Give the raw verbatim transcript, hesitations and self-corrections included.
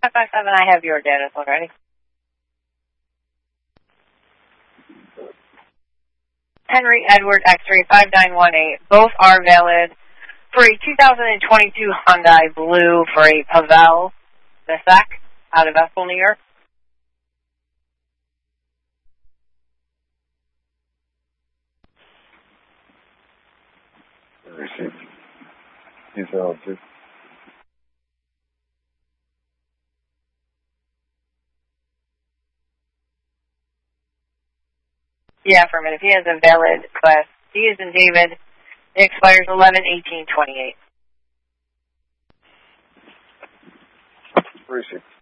five five seven, I have your data already. Henry Edward X-ray five nine one eight. Both are valid for a two thousand twenty-two Hyundai Blue for a Pavel Visak out of Ethel, New York. Receipt. He's out too. Yeah, affirmative. He has a valid class. He is in David. It expires eleven eighteen twenty-eight. Receipt.